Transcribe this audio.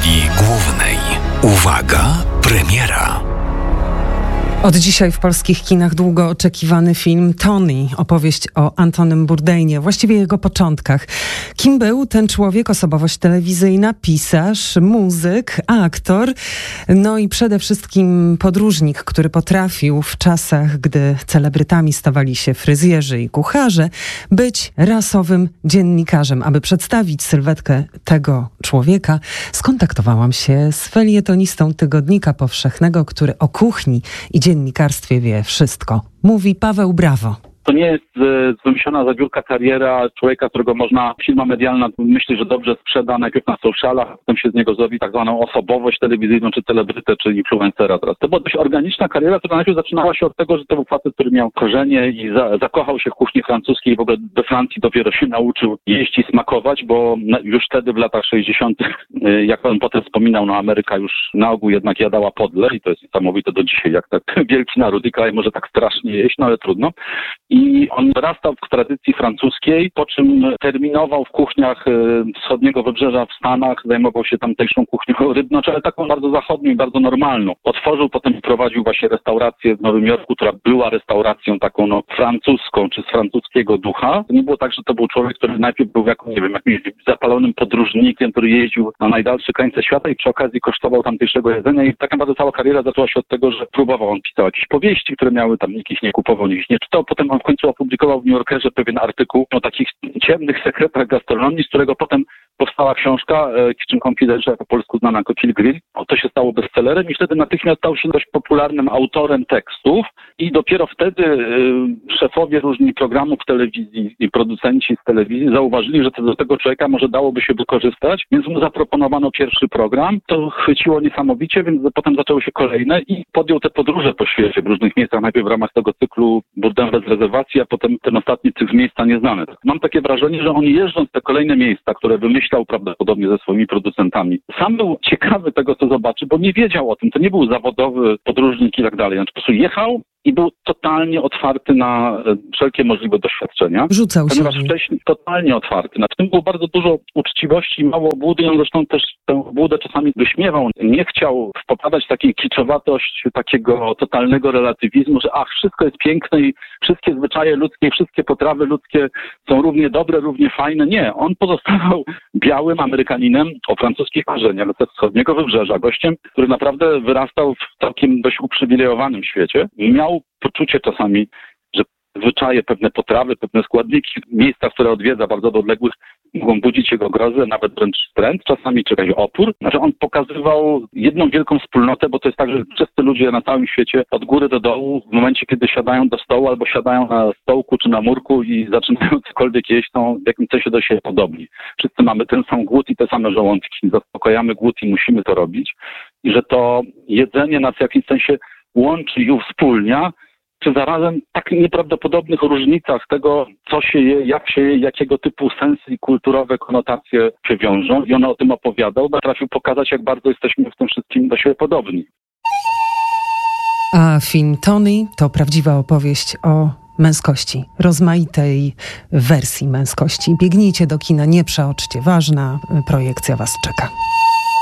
roli głównej. Uwaga, premiera. Od dzisiaj w polskich kinach długo oczekiwany film Tony, opowieść o Antonym Bourdainie, właściwie jego początkach. Kim był ten człowiek? Osobowość telewizyjna, pisarz, muzyk, aktor, no i przede wszystkim podróżnik, który potrafił w czasach, gdy celebrytami stawali się fryzjerzy i kucharze, być rasowym dziennikarzem. Aby przedstawić sylwetkę tego człowieka, skontaktowałam się z felietonistą Tygodnika Powszechnego, który o kuchni i dziennikarstwie wie wszystko. Mówi Paweł Brawo. To nie jest wymyślona za biurka kariera człowieka, którego można, firma medialna myśli, że dobrze sprzeda najpierw na socialach, a potem się z niego zrobi tak zwaną osobowość telewizyjną, czy celebrytę, czy influencera teraz. To była dość organiczna kariera, która najpierw zaczynała się od tego, że to był facet, który miał korzenie i zakochał się w kuchni francuskiej i w ogóle we Francji dopiero się nauczył jeść i smakować, bo już wtedy w latach 60., jak on potem wspominał, Ameryka już na ogół jednak jadała podle i to jest niesamowite do dzisiaj, jak tak wielki naród i kraj może tak strasznie jeść, ale trudno. I on wyrastał w tradycji francuskiej, po czym terminował w kuchniach wschodniego wybrzeża w Stanach, zajmował się tamtejszą kuchnią rybną, ale taką bardzo zachodnią i bardzo normalną. Otworzył, potem prowadził właśnie restaurację w Nowym Jorku, która była restauracją taką francuską, czy z francuskiego ducha. To nie było tak, że to był człowiek, który najpierw był jakimś zapalonym podróżnikiem, który jeździł na najdalsze krańce świata i przy okazji kosztował tamtejszego jedzenia i tak naprawdę cała kariera zaczęła się od tego, że próbował, on pisał jakieś powieści, które miały tam, nikt ich nie kupował, nikt ich nie czytał, potem on w końcu opublikował w New Yorkerze pewien artykuł o takich ciemnych sekretach gastronomii, z którego potem powstała książka Kitchen Confidential, po polsku znana jako Kill Grill. To się stało bestsellerem i wtedy natychmiast stał się dość popularnym autorem tekstów i dopiero wtedy szefowie różnych programów telewizji i producenci z telewizji zauważyli, że do tego człowieka może dałoby się wykorzystać, więc mu zaproponowano pierwszy program. To chwyciło niesamowicie, więc potem zaczęły się kolejne i podjął te podróże po świecie w różnych miejscach, najpierw w ramach tego cyklu Bourdain bez rezerwacji, a potem ten ostatni cykl Miejsca nieznane. Mam takie wrażenie, że on jeżdżąc te kolejne miejsca, które wymyślał prawdopodobnie ze swoimi producentami, sam był ciekawy tego, co zobaczy, bo nie wiedział o tym. To nie był zawodowy podróżnik i tak dalej. Znaczy po prostu jechał i był totalnie otwarty na wszelkie możliwe doświadczenia. Rzucał się. Ponieważ wcześniej totalnie otwarty. W tym było bardzo dużo uczciwości i mało obłudy i on zresztą też tę obłudę czasami wyśmiewał. Nie chciał wpopadać w taką kiczowatość takiego totalnego relatywizmu, że wszystko jest piękne i wszystkie zwyczaje ludzkie, wszystkie potrawy ludzkie są równie dobre, równie fajne. Nie, on pozostawał białym Amerykaninem o francuskich korzeniach ze wschodniego wybrzeża, gościem, który naprawdę wyrastał w całkiem dość uprzywilejowanym świecie. Miał poczucie czasami, że zwyczaje, pewne potrawy, pewne składniki, miejsca, które odwiedza bardzo do odległych, mogą budzić jego grozę, nawet wręcz wstręt, czasami czy jakiś opór. Znaczy on pokazywał jedną wielką wspólnotę, bo to jest tak, że wszyscy ludzie na całym świecie od góry do dołu, w momencie kiedy siadają do stołu albo siadają na stołku czy na murku i zaczynają cokolwiek jeść, są w jakimś sensie do siebie podobni. Wszyscy mamy ten sam głód i te same żołądki. Zaspokajamy głód i musimy to robić. I że to jedzenie nas w jakimś sensie łączy i uwspólnia, przy zarazem tak nieprawdopodobnych różnicach tego, co się je, jakiego typu sensy i kulturowe konotacje się wiążą. I on o tym opowiadał, potrafił pokazać, jak bardzo jesteśmy w tym wszystkim do siebie podobni. A film Tony to prawdziwa opowieść o męskości, rozmaitej wersji męskości. Biegnijcie do kina, nie przeoczcie, ważna projekcja was czeka.